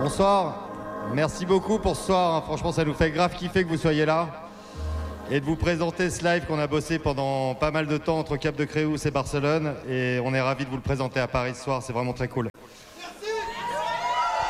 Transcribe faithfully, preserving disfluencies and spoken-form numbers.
Bonsoir, merci beaucoup pour ce soir, hein. Franchement ça nous fait grave kiffer que vous soyez là et de vous présenter ce live qu'on a bossé pendant pas mal de temps entre Cap de Créus et Barcelone, et on est ravis de vous le présenter à Paris ce soir, c'est vraiment très cool.